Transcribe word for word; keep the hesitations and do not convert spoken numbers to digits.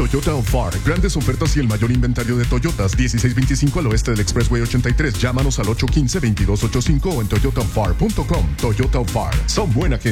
Toyota of Far. Grandes ofertas y el mayor inventario de Toyotas. dieciséis veinticinco al oeste del Expressway ochenta y tres. Llámanos al ocho uno cinco, veintidós ochenta y cinco o en toyota of far punto com. Toyota of Far. Son buena gente.